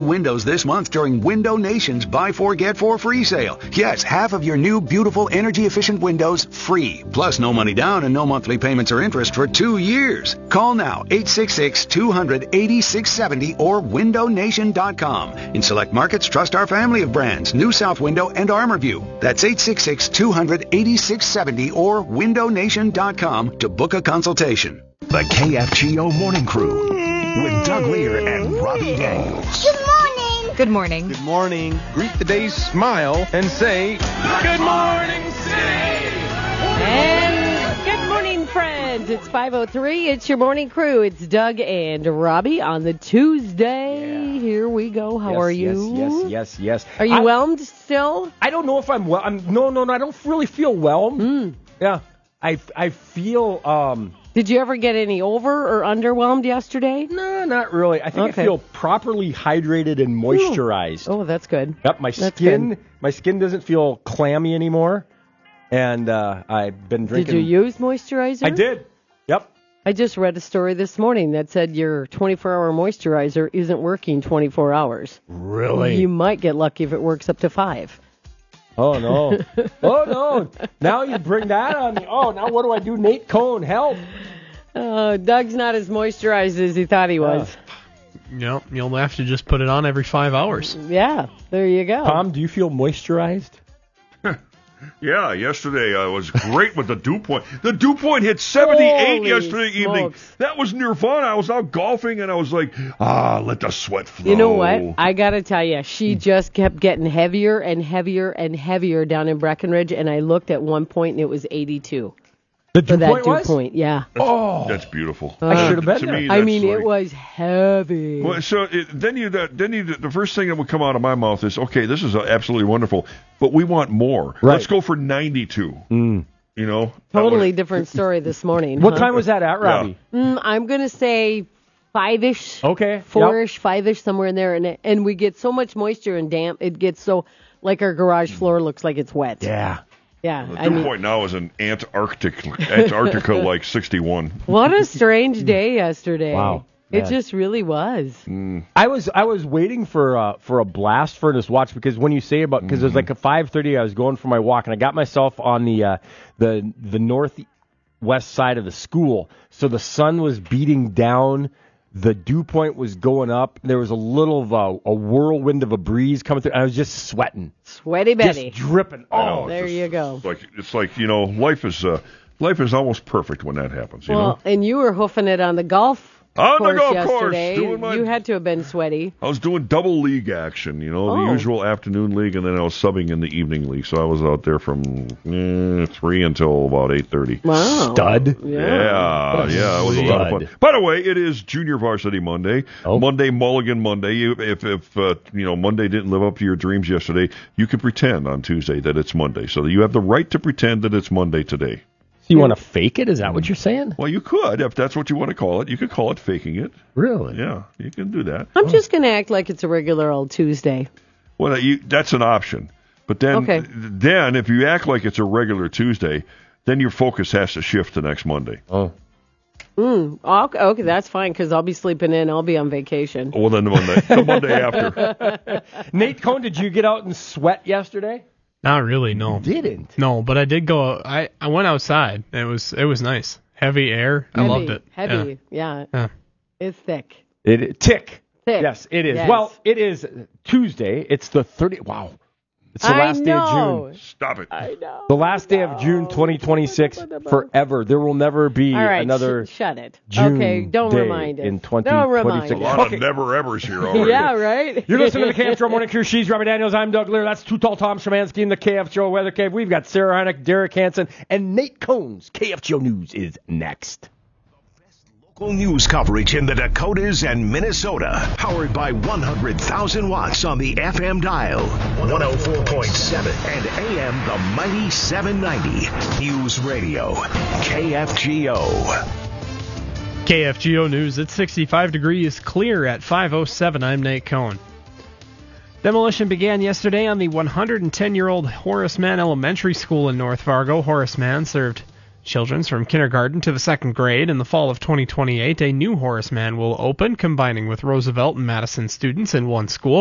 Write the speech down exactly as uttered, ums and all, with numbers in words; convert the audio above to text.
Windows this month during Window Nation's Buy Four, Get Four free sale. Yes, half of your new, beautiful, energy-efficient windows free. Plus no money down and no monthly payments or interest for two years. Call now, eight six six, two hundred, eighty-six seventy or window nation dot com. In select markets, trust our family of brands, New South Window and ArmorView. That's eight six six, two hundred, eighty-six seventy or window nation dot com to book a consultation. The K F G O Morning Crew with Doug Lear and Robbie Daniels. Good morning. Good morning. Good morning. Greet the day, smile, and say, Good morning, City! And good morning, friends. It's five oh three. It's your morning crew. It's Doug and Robbie on the Tuesday. Yeah. Here we go. How yes, are you? Yes, yes, yes, yes. Are you I, whelmed still? I don't know if I'm well. I'm, no, no, no. I don't really feel whelmed. Mm. Yeah. I, I feel... Um, Did you ever get any over or underwhelmed yesterday? No, not really. I think okay. I feel properly hydrated and moisturized. Ooh. Oh, that's good. Yep, my that's skin good. my skin doesn't feel clammy anymore. And uh, I've been drinking... Did you use moisturizer? I did. Yep. I just read a story this morning that said your twenty-four hour moisturizer isn't working twenty-four hours. Really? You might get lucky if it works up to five. Oh, no. oh, no. Now you bring that on me. Oh, now what do I do? Nate Cohn, help. Uh, Doug's not as moisturized as he thought he was. Uh, yep, you'll have to just put it on every five hours. Yeah, there you go. Tom, do you feel moisturized? Yeah, yesterday I was great with the dew point. The dew point hit seventy-eight Holy yesterday smokes. evening. That was nirvana. I was out golfing and I was like, ah, let the sweat flow. You know what? I got to tell you, she just kept getting heavier and heavier and heavier down in Breckenridge, and I looked at one point and it was eighty-two. The dew For that point dew was? point, yeah. That's, Oh. that's beautiful. Uh, I should have been to there. me, I that's mean, like, it was heavy. Well, so it, then you then you the first thing that would come out of my mouth is, okay, this is absolutely wonderful, but we want more. Right. Let's go for ninety-two. Mm. You know, Totally was, different story this morning. What huh? time was that at, Robbie? Mm, I'm going to say five-ish. Okay. Four-ish, yep. five-ish, somewhere in there. And, and we get so much moisture and damp, it gets so, like our garage floor looks like it's wet. Yeah. Yeah. The I dew mean, point now is an Antarctic, Antarctica like sixty-one. What a strange day yesterday. Wow. It Yeah. just really was. Mm. I was I was waiting for uh, for a blast furnace watch because when you say about because Mm-hmm. it was like a five thirty, I was going for my walk and I got myself on the uh, the the northwest side of the school, so the sun was beating down. The dew point was going up. There was a little of a, a whirlwind of a breeze coming through. I was just sweating, Sweaty Betty. just dripping. I know, Oh, there it's you just- go. It's like it's like you know, life is uh, life is almost perfect when that happens. You Well, know, and you were hoofing it on the golf On the course golf course, yesterday. doing my- You had to have been sweaty. I was doing double league action. You know, Oh. the usual afternoon league, and then I was subbing in the evening league. So I was out there from eh, three until about eight thirty. Wow. stud. Yeah, yeah, it was a lot of fun. Stud. By the way, it is Junior Varsity Monday, Oh. Monday Mulligan Monday. You, if if uh, you know Monday didn't live up to your dreams yesterday, you can pretend on Tuesday that it's Monday. So you have the right to pretend that it's Monday today. So you want to fake it? Is that what you're saying? Well, you could if that's what you want to call it. You could call it faking it. Really? Yeah, you can do that. I'm just going to act like it's a regular old Tuesday. Well, you, that's an option. But then, Okay. then if you act like it's a regular Tuesday, then your focus has to shift to next Monday. Oh. Mm, okay, okay, that's fine because I'll be sleeping in. I'll be on vacation. Well, then the Monday, the Monday after. Nate Cohn, did you get out and sweat yesterday? Not really, no. Didn't. No, but I did go. I, I went outside. It was it was nice. Heavy air. I Heavy, loved it. Heavy, yeah. Yeah. It's thick. It tick. Thick. Yes, it is. Yes. Well, it is Tuesday. It's the thirtieth. Wow. It's the I last day of know. June. Stop it. I know. The last day of June twenty twenty-six forever. There will never be All right, another sh- shut it. June okay, don't day remind us. in twenty Don't remind twenty-six. A us. lot Okay. of never-evers here already. Yeah, right? You're listening to the K F G O Morning Crew. She's Robbie Daniels. I'm Doug Lear. That's Too Tall Tom Szymanski in the K F G O Weather Cave. We've got Sarah Heineck, Derek Hansen, and Nate Cohn's K F G O News is next. Local news coverage in the Dakotas and Minnesota. Powered by one hundred thousand watts on the F M dial. one oh four point seven and A M the mighty seven ninety. News Radio. K F G O. K F G O News. It's sixty-five degrees, clear at five oh seven. I'm Nate Cohn. Demolition began yesterday on the one hundred ten-year-old Horace Mann Elementary School in North Fargo. Horace Mann served Children's from kindergarten to the second grade. In the fall of twenty twenty-eight, a new Horace Mann will open, combining with Roosevelt and Madison students in one school.